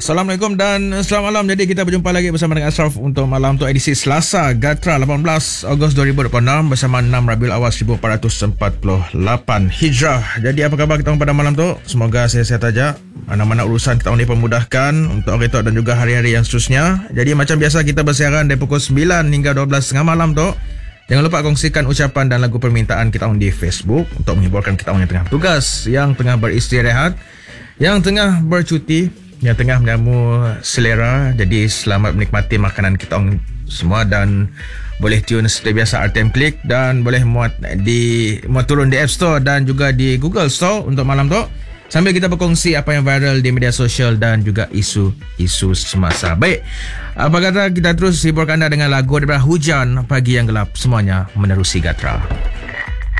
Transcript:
Assalamualaikum dan selamat malam. Jadi kita berjumpa lagi bersama dengan Ashraf untuk malam tu edisi Selasa Gatra 18 Ogos 2026 bersama 6 Rabiul Awal 1448 Hijrah. Jadi apa khabar kita pada malam tu? Semoga sihat-sihat aja. Mana-mana urusan kita ini pemudahkan untuk hari tu dan juga hari-hari yang seterusnya. Jadi macam biasa kita bersiaran dari pukul 9 hingga 12 tengah malam tu. Jangan lupa kongsikan ucapan dan lagu permintaan kita di Facebook untuk menghiburkan kita yang tengah bertugas, yang tengah beristirahat, yang tengah bercuti, yang tengah menjamu selera. Jadi selamat menikmati makanan kita semua dan boleh tune seperti biasa RTM Click dan boleh muat turun di App Store dan juga di Google Store untuk malam tu. Sambil kita berkongsi apa yang viral di media sosial dan juga isu semasa. Baik, apa kata kita terus hibur anda dengan lagu daripada Hujan Pagi Yang Gelap, semuanya menerusi Gatra.